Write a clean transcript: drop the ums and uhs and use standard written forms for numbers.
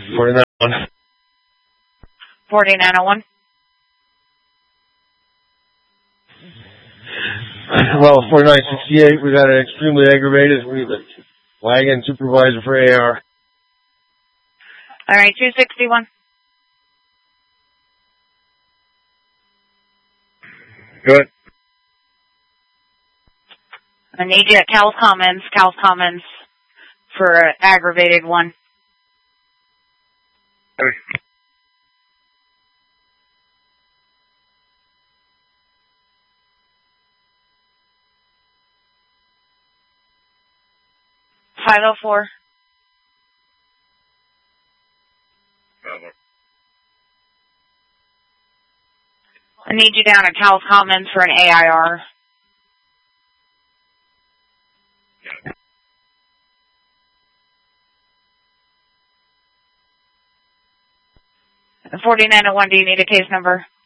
4901. 4901. Well, 4968, we got an extremely aggravated wagon supervisor for AR. All right, 261. Good. I need you at Cal's Commons for aggravated one. Okay. .504. I need you down at Cal's Commons for an AIR. Yeah. 4901, do you need a case number?